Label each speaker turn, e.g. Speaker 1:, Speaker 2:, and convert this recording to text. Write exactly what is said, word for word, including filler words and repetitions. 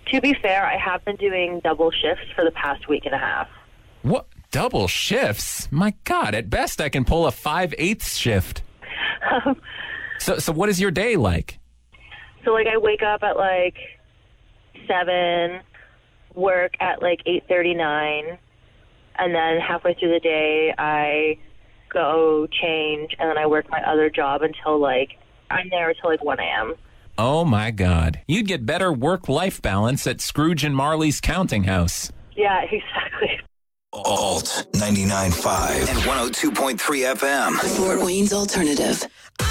Speaker 1: To be fair, I have been doing double shifts for the past week and a half.
Speaker 2: What? Double shifts? My God, at best I can pull a five-eighths shift.
Speaker 1: Um,
Speaker 2: so, so what is your day like?
Speaker 1: so, like, I wake up at, like, seven, work at, like, eight thirty-nine, and then halfway through the day, I go change, and then I work my other job until, like, I'm there until, like, one a.m.
Speaker 2: Oh, my God. You'd get better work-life balance at Scrooge and Marley's Counting House.
Speaker 1: Yeah, exactly.
Speaker 3: Alt ninety-nine point five and one oh two point three F M.
Speaker 4: Fort Wayne's Alternative.